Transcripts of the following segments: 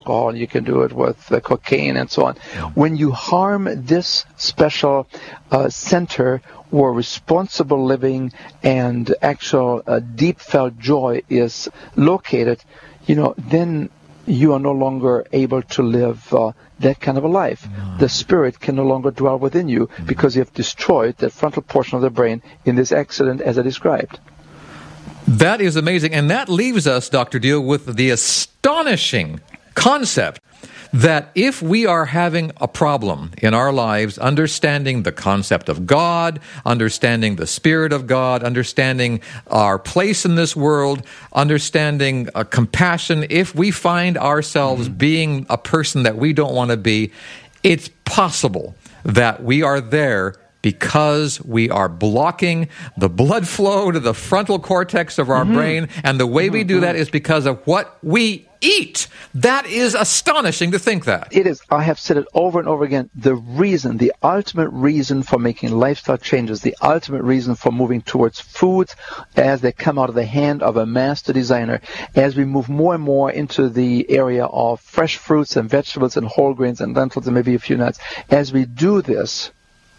alcohol, you can do it with cocaine and so on. When you harm this special center where responsible living and actual deep felt joy is located, then you are no longer able to live that kind of a life. The spirit can no longer dwell within you because you have destroyed that frontal portion of the brain in this accident as I described. That is amazing. And that leaves us, Dr. Deal, with the astonishing concept that if we are having a problem in our lives, understanding the concept of God, understanding the Spirit of God, understanding our place in this world, understanding compassion, if we find ourselves being a person that we don't want to be, it's possible that we are there because we are blocking the blood flow to the frontal cortex of our brain, and the way we do that is because of what we eat. That is astonishing to think that. It is. I have said it over and over again. The ultimate reason for making lifestyle changes, the ultimate reason for moving towards foods as they come out of the hand of a master designer, as we move more and more into the area of fresh fruits and vegetables and whole grains and lentils and maybe a few nuts, as we do this,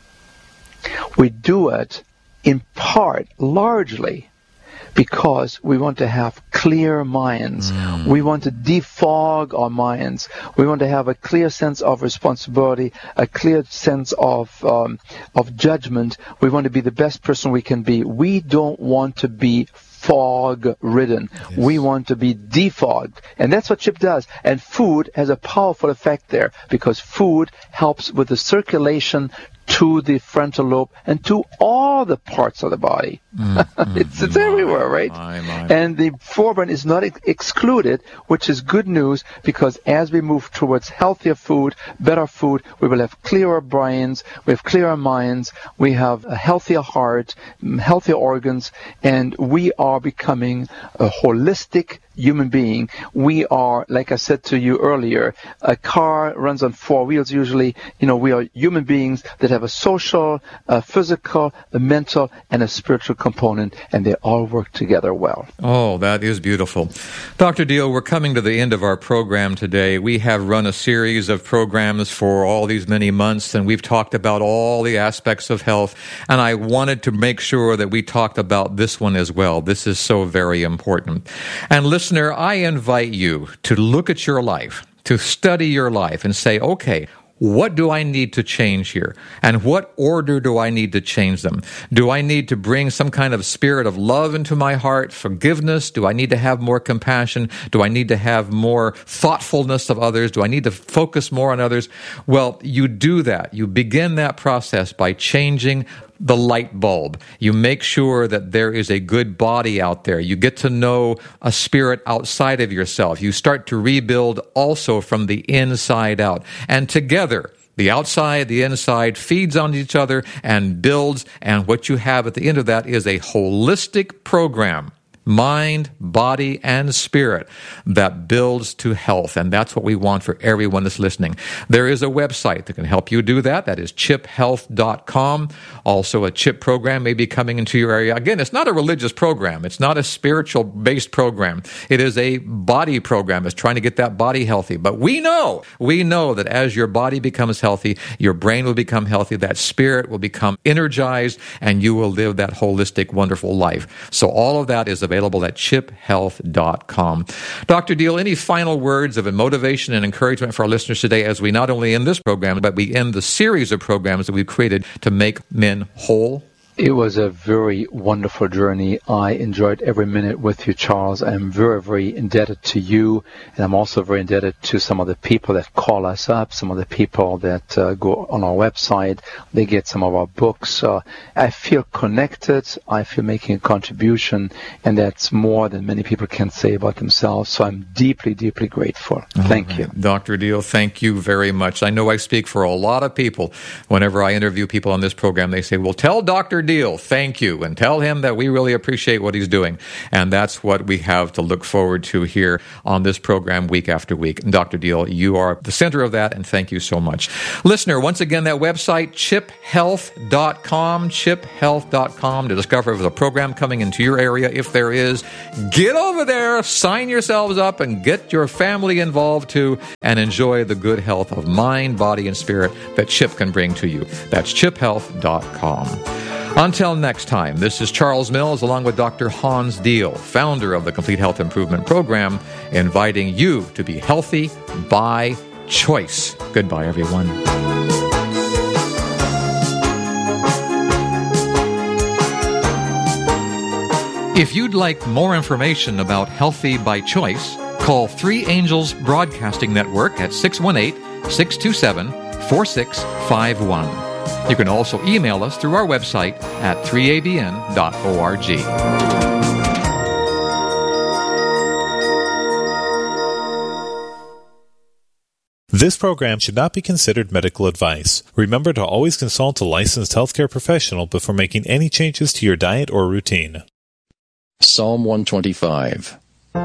we do it in part, largely, because we want to have clear minds. We want to defog our minds. We want to have a clear sense of responsibility, a clear sense of judgment. We want to be the best person we can be. We don't want to be fog-ridden. Yes. We want to be defogged. And that's what CHIP does. And food has a powerful effect there because food helps with the circulation to the frontal lobe and to all the parts of the body. It's everywhere, right? And the forebrain is not excluded, which is good news because as we move towards healthier food, better food, we will have clearer brains, we have clearer minds, we have a healthier heart, healthier organs, and we are becoming a holistic human being. We are, like I said to you earlier, a car runs on four wheels usually. We are human beings that have a social, a physical, a mental, and a spiritual component, and they all work together well. Oh, that is beautiful. Dr. Deal, we're coming to the end of our program today. We have run a series of programs for all these many months, and we've talked about all the aspects of health, and I wanted to make sure that we talked about this one as well. This is so very important. And listener, I invite you to look at your life, to study your life and say, okay, what do I need to change here? And what order do I need to change them? Do I need to bring some kind of spirit of love into my heart, forgiveness? Do I need to have more compassion? Do I need to have more thoughtfulness of others? Do I need to focus more on others? Well, you do that. You begin that process by changing the light bulb. You make sure that there is a good body out there. You get to know a spirit outside of yourself. You start to rebuild also from the inside out. And together, the outside, the inside feeds on each other and builds. And what you have at the end of that is a holistic program, mind, body, and spirit, that builds to health. And that's what we want for everyone that's listening. There is a website that can help you do that. That is chiphealth.com. Also, a CHIP program may be coming into your area. Again, it's not a religious program. It's not a spiritual-based program. It is a body program. It's trying to get that body healthy. But we know that as your body becomes healthy, your brain will become healthy, that spirit will become energized, and you will live that holistic, wonderful life. So all of that is available at chiphealth.com. Dr. Deal, any final words of motivation and encouragement for our listeners today as we not only end this program, but we end the series of programs that we've created to make men whole? It was a very wonderful journey. I enjoyed every minute with you, Charles. I'm very, very indebted to you, and I'm also very indebted to some of the people that call us up, some of the people that go on our website. They get some of our books. I feel connected. I feel making a contribution, and that's more than many people can say about themselves. So I'm deeply, deeply grateful. Thank you. Dr. Deal, thank you very much. I know I speak for a lot of people. Whenever I interview people on this program, they say, well, tell Dr. Deal, thank you, and tell him that we really appreciate what he's doing. And that's what we have to look forward to here on this program week after week. And Dr. Deal, you are the center of that, and thank you so much. Listener, once again, that website, chiphealth.com, chiphealth.com, to discover if there's a program coming into your area. If there is, get over there, sign yourselves up, and get your family involved too, and enjoy the good health of mind, body, and spirit that Chip can bring to you. That's chiphealth.com. Until next time, this is Charles Mills along with Dr. Hans Deal, founder of the Complete Health Improvement Program, inviting you to be healthy by choice. Goodbye, everyone. If you'd like more information about Healthy by Choice, call 3 Angels Broadcasting Network at 618-627-4651. You can also email us through our website at 3abn.org. This program should not be considered medical advice. Remember to always consult a licensed healthcare professional before making any changes to your diet or routine. Psalm 125.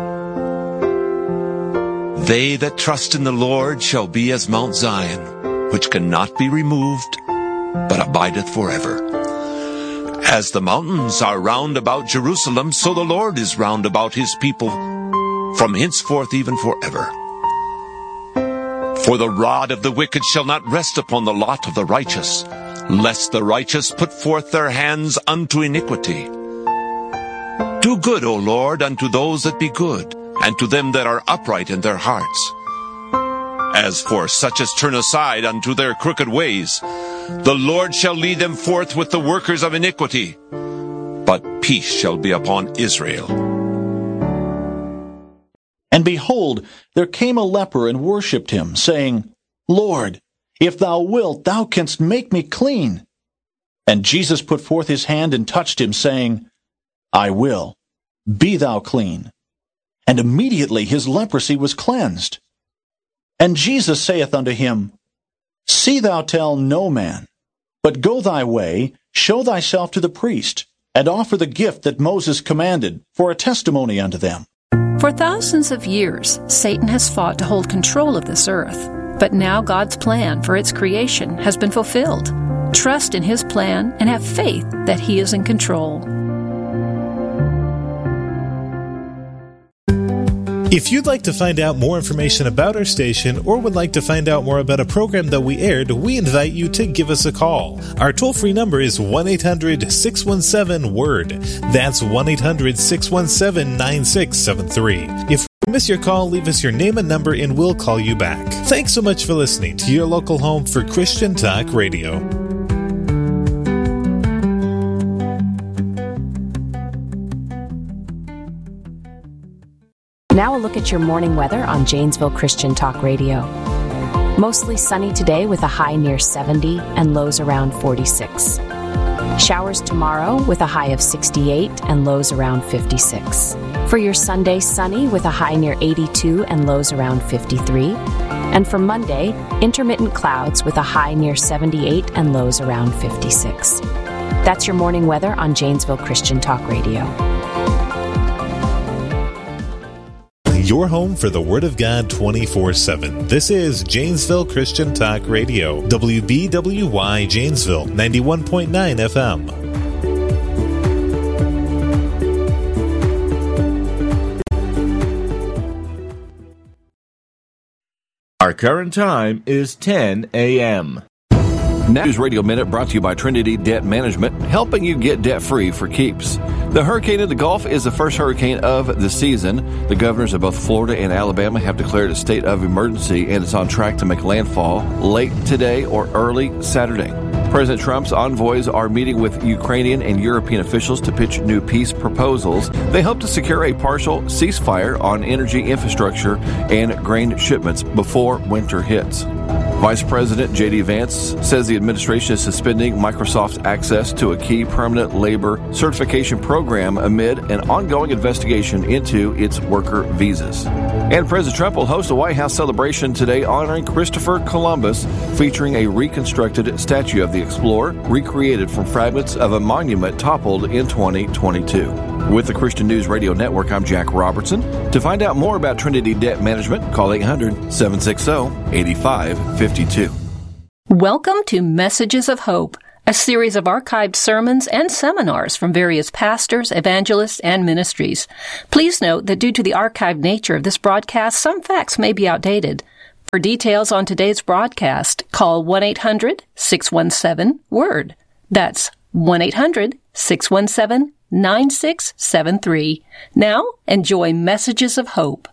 They that trust in the Lord shall be as Mount Zion, which cannot be removed, but abideth forever. As the mountains are round about Jerusalem, so the Lord is round about his people, from henceforth even forever. For the rod of the wicked shall not rest upon the lot of the righteous, lest the righteous put forth their hands unto iniquity. Do good, O Lord, unto those that be good, and to them that are upright in their hearts. As for such as turn aside unto their crooked ways, the Lord shall lead them forth with the workers of iniquity, but peace shall be upon Israel. And behold, there came a leper and worshipped him, saying, Lord, if thou wilt, thou canst make me clean. And Jesus put forth his hand and touched him, saying, I will, be thou clean. And immediately his leprosy was cleansed. And Jesus saith unto him, See thou tell no man, but go thy way, show thyself to the priest, and offer the gift that Moses commanded, for a testimony unto them. For thousands of years, Satan has fought to hold control of this earth. But now God's plan for its creation has been fulfilled. Trust in his plan and have faith that he is in control. If you'd like to find out more information about our station or would like to find out more about a program that we aired, we invite you to give us a call. Our toll-free number is 1-800-617-WORD. That's 1-800-617-9673. If we miss your call, leave us your name and number and we'll call you back. Thanks so much for listening to your local home for Christian Talk Radio. Now a look at your morning weather on Janesville Christian Talk Radio. Mostly sunny today with a high near 70 and lows around 46. Showers tomorrow with a high of 68 and lows around 56. For your Sunday, sunny with a high near 82 and lows around 53. And for Monday, intermittent clouds with a high near 78 and lows around 56. That's your morning weather on Janesville Christian Talk Radio. Your home for the Word of God 24/7. This is Janesville Christian Talk Radio, WBWY Janesville, 91.9 FM. Our current time is 10 a.m. News Radio Minute brought to you by Trinity Debt Management, helping you get debt-free for keeps. The hurricane in the Gulf is the first hurricane of the season. The governors of both Florida and Alabama have declared a state of emergency, and it's on track to make landfall late today or early Saturday. President Trump's envoys are meeting with Ukrainian and European officials to pitch new peace proposals. They hope to secure a partial ceasefire on energy infrastructure and grain shipments before winter hits. Vice President J.D. Vance says the administration is suspending Microsoft's access to a key permanent labor certification program amid an ongoing investigation into its worker visas. And President Trump will host a White House celebration today honoring Christopher Columbus, featuring a reconstructed statue of the explorer, recreated from fragments of a monument toppled in 2022. With the Christian News Radio Network, I'm Jack Robertson. To find out more about Trinity Debt Management, call 800-760-8552. Welcome to Messages of Hope, a series of archived sermons and seminars from various pastors, evangelists, and ministries. Please note that due to the archived nature of this broadcast, some facts may be outdated. For details on today's broadcast, call 1-800-617-WORD. That's 1-800-617-9673. Now, enjoy Messages of Hope.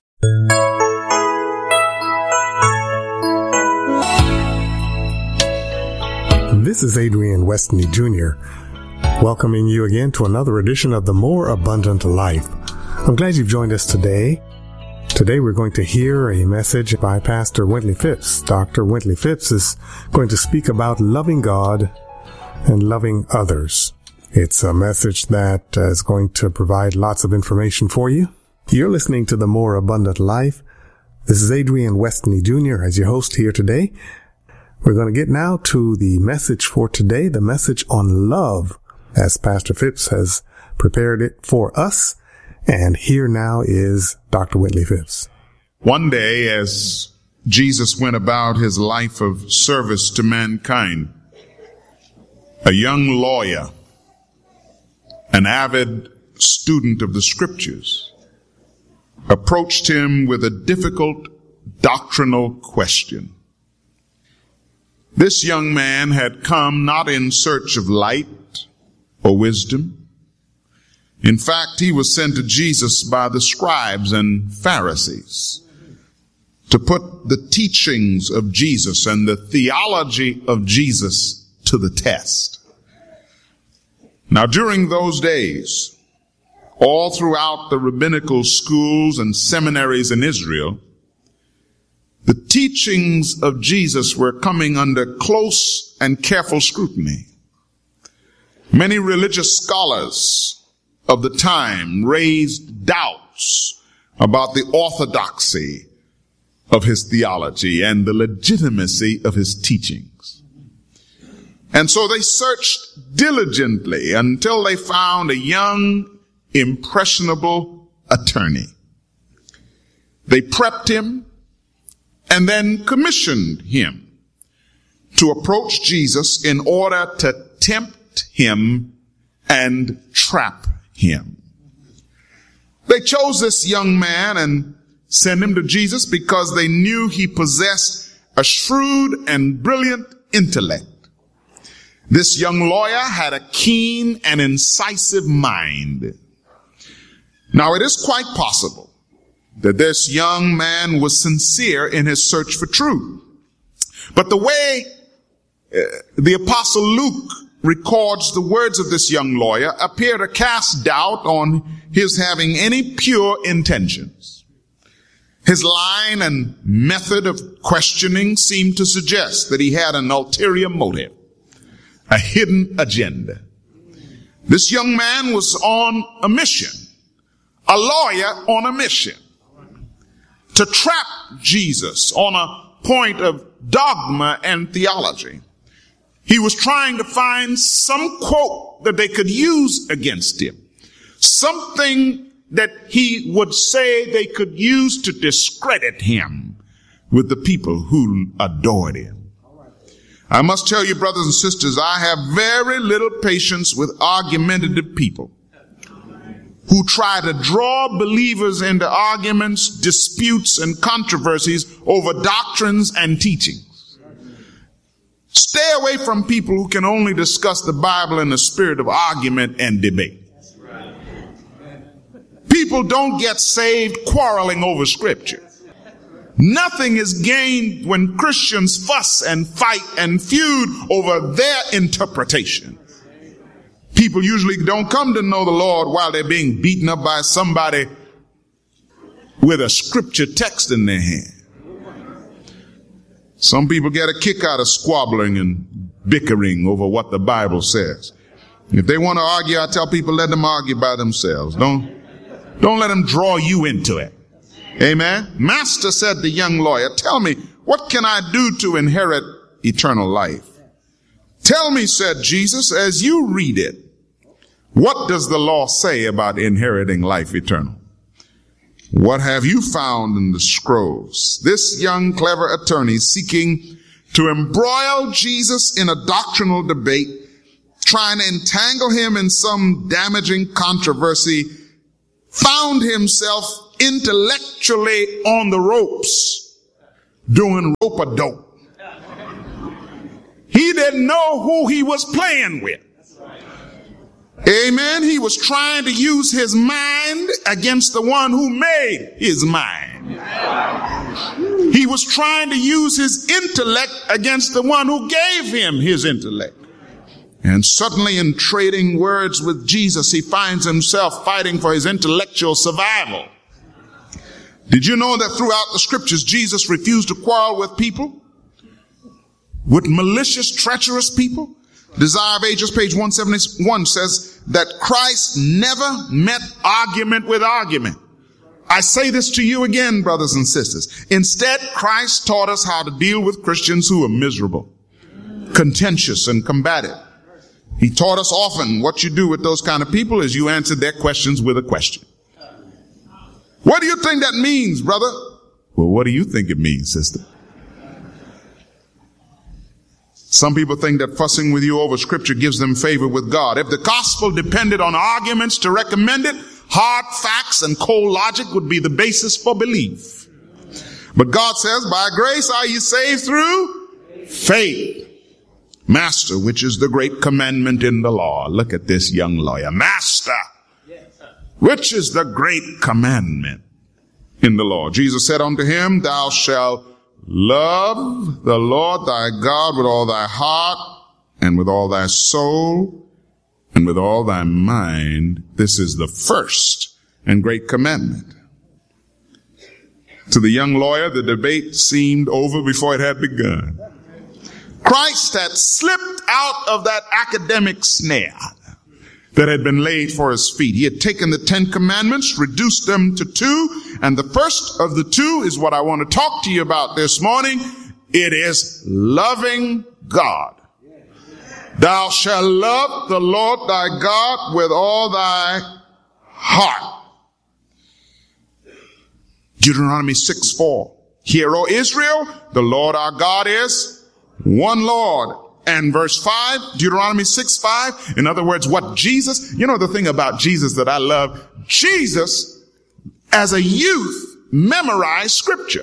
This is Adrian Westney Jr., welcoming you again to another edition of The More Abundant Life. I'm glad you've joined us today. Today we're going to hear a message by Pastor Wintley Phipps. Dr. Wintley Phipps is going to speak about loving God and loving others. It's a message that is going to provide lots of information for you. You're listening to The More Abundant Life. This is Adrian Westney Jr. as your host here today. We're going to get now to the message for today, the message on love, as Pastor Phipps has prepared it for us. And here now is Dr. Wintley Phipps. One day, as Jesus went about his life of service to mankind, a young lawyer, an avid student of the Scriptures, approached him with a difficult doctrinal question. This young man had come not in search of light or wisdom. In fact, he was sent to Jesus by the scribes and Pharisees to put the teachings of Jesus and the theology of Jesus to the test. Now, during those days, all throughout the rabbinical schools and seminaries in Israel, the teachings of Jesus were coming under close and careful scrutiny. Many religious scholars of the time raised doubts about the orthodoxy of his theology and the legitimacy of his teachings. And so they searched diligently until they found a young, impressionable attorney. They prepped him and then commissioned him to approach Jesus in order to tempt him and trap him. They chose this young man and sent him to Jesus because they knew he possessed a shrewd and brilliant intellect. This young lawyer had a keen and incisive mind. Now, it is quite possible that this young man was sincere in his search for truth. But the way the Apostle Luke records the words of this young lawyer appear to cast doubt on his having any pure intentions. His line and method of questioning seemed to suggest that he had an ulterior motive, a hidden agenda. This young man was on a mission, a lawyer on a mission, to trap Jesus on a point of dogma and theology. He was trying to find some quote that they could use against him, something that he would say they could use to discredit him with the people who adored him. I must tell you, brothers and sisters, I have very little patience with argumentative people who try to draw believers into arguments, disputes, and controversies over doctrines and teachings. Stay away from people who can only discuss the Bible in the spirit of argument and debate. People don't get saved quarreling over Scripture. Nothing is gained when Christians fuss and fight and feud over their interpretation. People usually don't come to know the Lord while they're being beaten up by somebody with a scripture text in their hand. Some people get a kick out of squabbling and bickering over what the Bible says. If they want to argue, I tell people, let them argue by themselves. Don't let them draw you into it. Amen. Master, said the young lawyer, tell me, what can I do to inherit eternal life? Tell me, said Jesus, as you read it, what does the law say about inheriting life eternal? What have you found in the scrolls? This young, clever attorney, seeking to embroil Jesus in a doctrinal debate, trying to entangle him in some damaging controversy, found himself intellectually on the ropes, doing rope-a-dope. He didn't know who he was playing with. Amen. He was trying to use his mind against the one who made his mind. He was trying to use his intellect against the one who gave him his intellect. And suddenly, in trading words with Jesus, he finds himself fighting for his intellectual survival. Did you know that throughout the scriptures, Jesus refused to quarrel with people? With malicious, treacherous people? Desire of Ages, page 171, says that Christ never met argument with argument. I say this to you again, brothers and sisters. Instead, Christ taught us how to deal with Christians who are miserable, contentious, and combative. He taught us often what you do with those kind of people is you answer their questions with a question. What do you think that means, brother? Well, what do you think it means, sister? Some people think that fussing with you over scripture gives them favor with God. If the gospel depended on arguments to recommend it, hard facts and cold logic would be the basis for belief. But God says, by grace are you saved through faith. Master, which is the great commandment in the law. Look at this young lawyer. Master, which is the great commandment in the law? Jesus said unto him, thou shalt love the Lord thy God with all thy heart and with all thy soul and with all thy mind. This is the first and great commandment. To the young lawyer, the debate seemed over before it had begun. Christ had slipped out of that academic snare that had been laid for his feet. He had taken the 10 commandments, reduced them to 2, and the first of the 2 is what I want to talk to you about this morning. It is loving God. Thou shalt love the Lord thy God with all thy heart. Deuteronomy 6:4. Hear, O Israel, the Lord our God is one Lord. And verse 5, Deuteronomy 6:5, in other words, what Jesus, you know the thing about Jesus that I love, Jesus, as a youth, memorized scripture.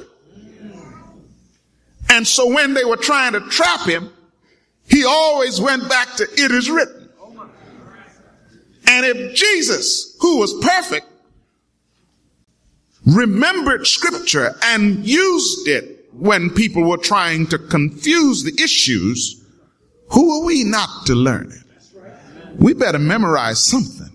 And so when they were trying to trap him, he always went back to it is written. And if Jesus, who was perfect, remembered scripture and used it when people were trying to confuse the issues, who are we not to learn it? We better memorize something.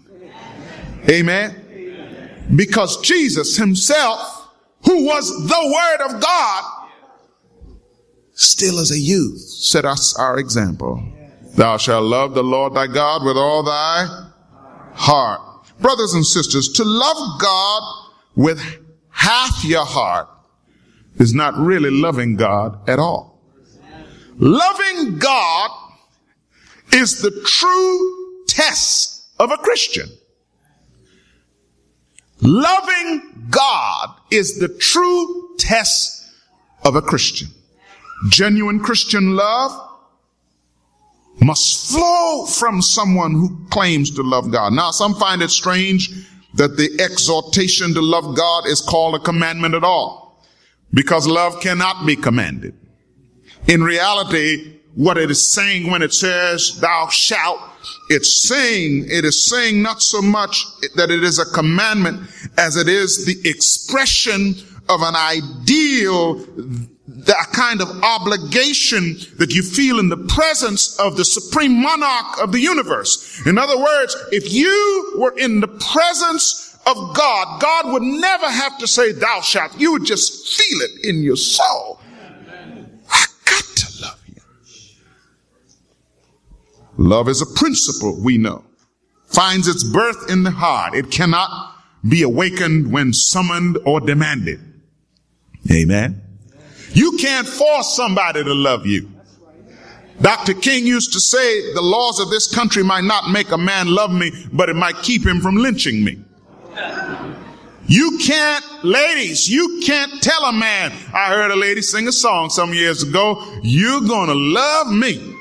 Amen. Because Jesus himself, who was the Word of God, still as a youth set us our example. Thou shalt love the Lord thy God with all thy heart. Brothers and sisters, to love God with half your heart is not really loving God at all. Loving God is the true test of a Christian. Loving God is the true test of a Christian. Genuine Christian love must flow from someone who claims to love God. Now, some find it strange that the exhortation to love God is called a commandment at all, because love cannot be commanded. In reality, what it is saying when it says thou shalt, it is saying not so much that it is a commandment as it is the expression of an ideal, the kind of obligation that you feel in the presence of the supreme monarch of the universe. In other words, if you were in the presence of God, God would never have to say thou shalt. You would just feel it in your soul. I got to love you. Love is a principle, we know. Finds its birth in the heart. It cannot be awakened when summoned or demanded. Amen. You can't force somebody to love you. Dr. King used to say the laws of this country might not make a man love me, but it might keep him from lynching me. You can't, ladies, you can't tell a man. I heard a lady sing a song some years ago, "You're gonna love me."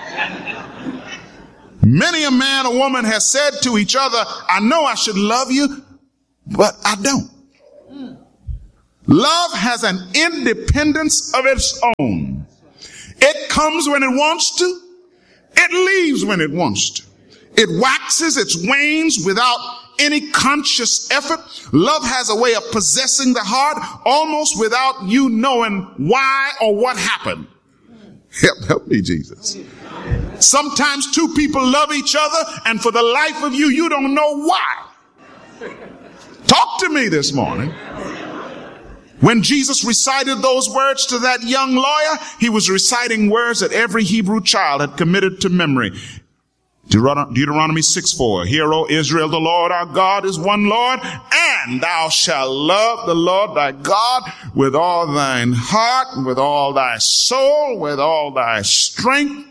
Many a man or woman has said to each other, "I know I should love you, but I don't." Love has an independence of its own. It comes when it wants to. It leaves when it wants to. It waxes, it wanes without any conscious effort. Love has a way of possessing the heart almost without you knowing why or what happened. Help me, Jesus. Sometimes two people love each other, and for the life of you, you don't know why. Talk to me this morning. When Jesus recited those words to that young lawyer, he was reciting words that every Hebrew child had committed to memory. Deuteronomy 6:4. Hear, O Israel, the Lord our God is one Lord, and thou shalt love the Lord thy God with all thine heart, with all thy soul, with all thy strength,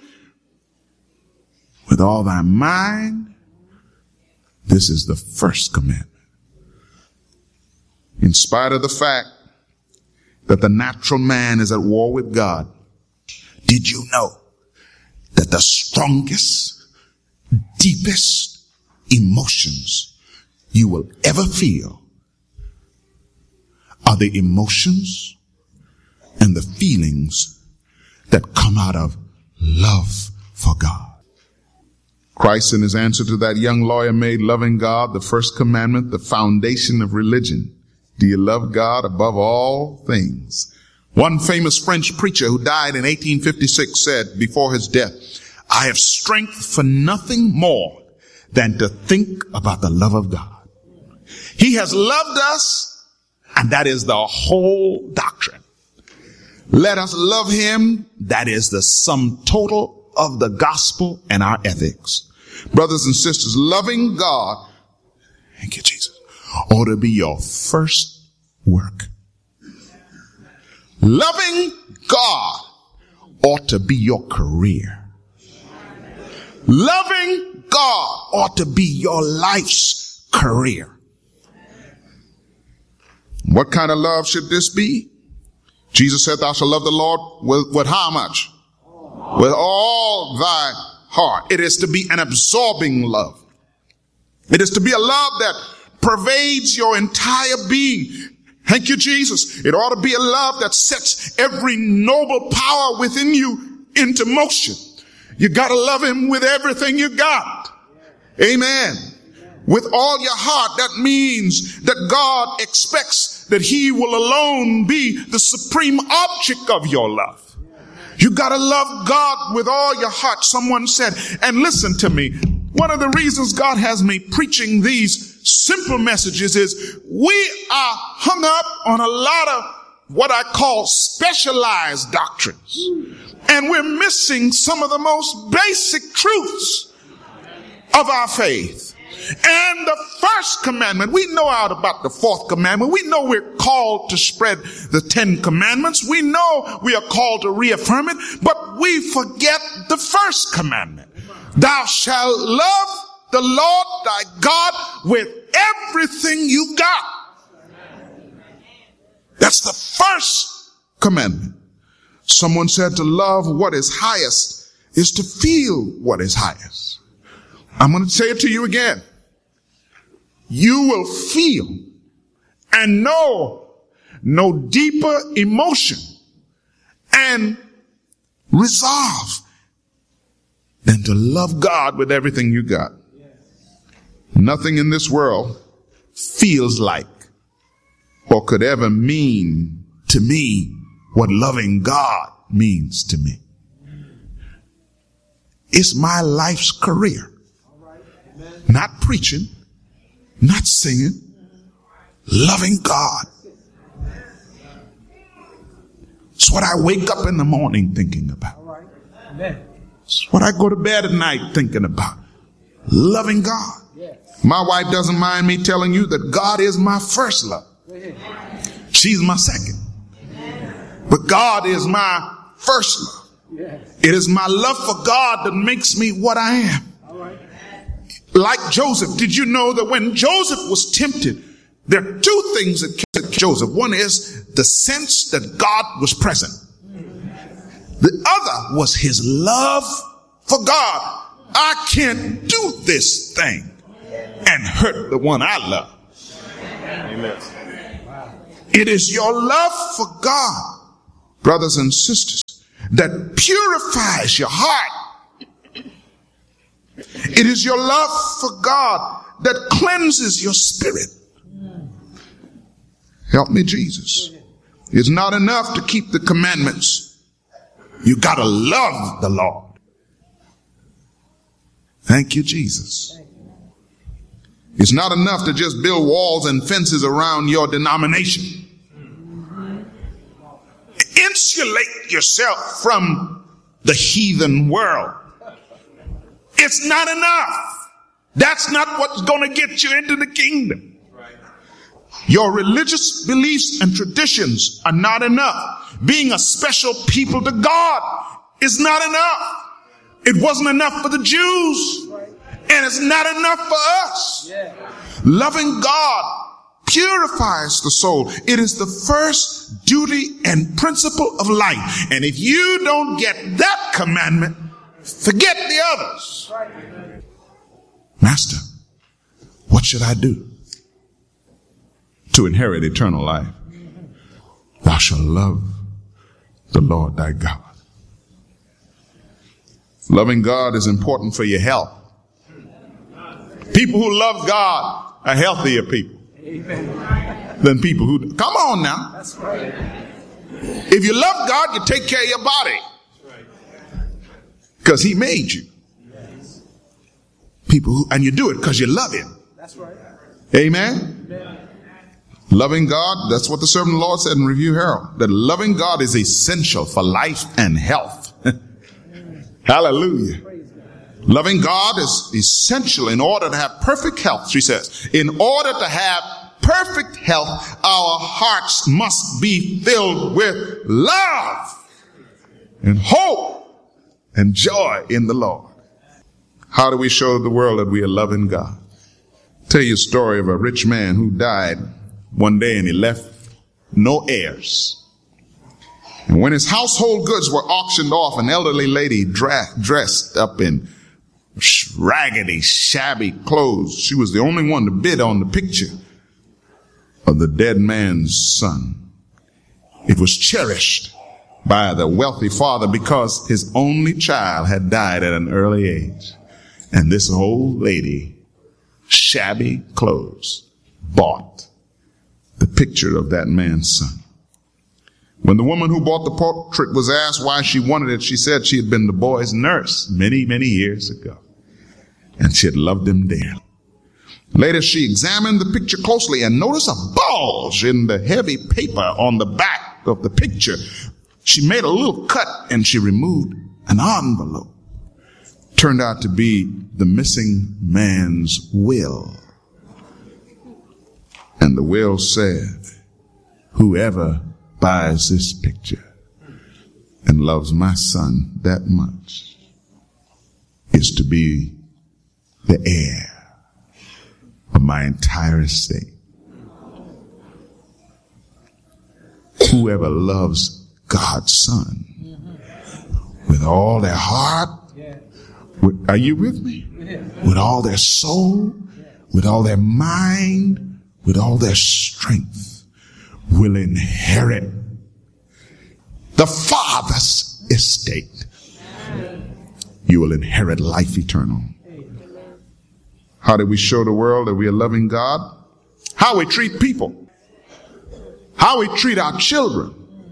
with all thy mind. This is the first commandment. In spite of the fact that the natural man is at war with God, did you know that the strongest, deepest emotions you will ever feel are the emotions and the feelings that come out of love for God? Christ, in his answer to that young lawyer, made loving God the first commandment, the foundation of religion. Do you love God above all things? One famous French preacher who died in 1856 said before his death, "I have strength for nothing more than to think about the love of God." He has loved us, and that is the whole doctrine. Let us love him. That is the sum total of the gospel and our ethics. Brothers and sisters, loving God, thank you, Jesus, ought to be your first work. Loving God ought to be your career. Loving God ought to be your life's career. What kind of love should this be? Jesus said, "Thou shalt love the Lord with how much? With all thy heart." It is to be an absorbing love. It is to be a love that pervades your entire being. Thank you, Jesus. It ought to be a love that sets every noble power within you into motion. You got to love him with everything you got. Amen. With all your heart. That means that God expects that he will alone be the supreme object of your love. You got to love God with all your heart. Someone said, and listen to me, one of the reasons God has me preaching these simple messages is we are hung up on a lot of what I call specialized doctrines. And we're missing some of the most basic truths of our faith. And the first commandment, we know out about the fourth commandment. We know we're called to spread the 10 commandments. We know we are called to reaffirm it, but we forget the first commandment. Thou shalt love the Lord thy God with everything you got. That's the first commandment. Someone said to love what is highest is to feel what is highest. I'm going to say it to you again. You will feel and know no deeper emotion and resolve than to love God with everything you got. Nothing in this world feels like or could ever mean to me what loving God means to me. It's my life's career. Not preaching, not singing, loving God. It's what I wake up in the morning thinking about. It's what I go to bed at night thinking about. Loving God. My wife doesn't mind me telling you that God is my first love. She's my second. But God is my first love. It is my love for God that makes me what I am. Like Joseph, did you know that when Joseph was tempted, there are two things that kept Joseph. One is the sense that God was present. The other was his love for God. I can't do this thing and hurt the one I love. Amen. It is your love for God, brothers and sisters, that purifies your heart. It is your love for God that cleanses your spirit. Help me, Jesus. It's not enough to keep the commandments. You got to love the Lord. Thank you, Jesus. It's not enough to just build walls and fences around your denomination. Insulate yourself from the heathen world. It's not enough. That's not what's going to get you into the kingdom. Your religious beliefs and traditions are not enough. Being a special people to God is not enough. It wasn't enough for the Jews, and it's not enough for us. Loving God purifies the soul. It is the first duty and principle of life. And if you don't get that commandment, forget the others. Master, what should I do to inherit eternal life? Thou shalt love the Lord thy God. Loving God is important for your health. People who love God are healthier people than people who... Come on now. That's right. If you love God, you take care of your body. Because he made you. People who, and you do it because you love him. That's right. Amen? Loving God, that's what the servant of the Lord said in Review Herald, that loving God is essential for life and health. Hallelujah. Loving God is essential in order to have perfect health, she says. In order to have perfect health, our hearts must be filled with love and hope and joy in the Lord. How do we show the world that we are loving God? I'll tell you a story of a rich man who died one day and he left no heirs. And when his household goods were auctioned off, an elderly lady dressed up in raggedy, shabby clothes, she was the only one to bid on the picture of the dead man's son. It was cherished by the wealthy father because his only child had died at an early age. And this old lady, shabby clothes, bought the picture of that man's son. When the woman who bought the portrait was asked why she wanted it, she said she had been the boy's nurse many, many years ago. And she had loved him dearly. Later, she examined the picture closely and noticed a bulge in the heavy paper on the back of the picture. She made a little cut and she removed an envelope. Turned out to be the missing man's will. And the will said, whoever buys this picture and loves my son that much is to be the heir of my entire estate. Whoever loves God's son with all their heart, are you with me? With all their soul, with all their mind, with all their strength, will inherit the Father's estate. You will inherit life eternal. How do we show the world that we are loving God? How we treat people. How we treat our children.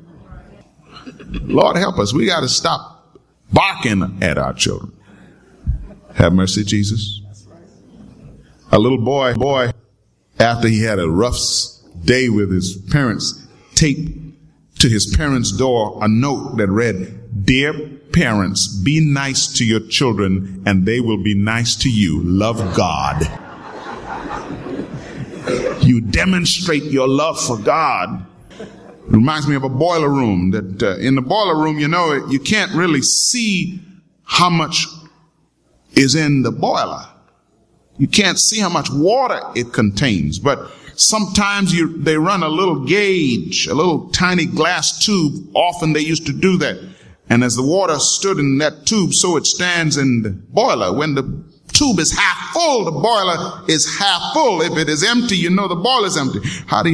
Lord help us. We got to stop barking at our children. Have mercy, Jesus. A little boy, after he had a rough day with his parents, taped to his parents' door a note that read, "Dear parents, be nice to your children and they will be nice to you. Love God." You demonstrate your love for God. It reminds me of a boiler room, that in the boiler room, you can't really see how much is in the boiler. You can't see how much water it contains, but sometimes they run a little gauge, a little tiny glass tube. Often they used to do that. And as the water stood in that tube, so it stands in the boiler. When the tube is half full, the boiler is half full. If it is empty, the boiler is empty. How do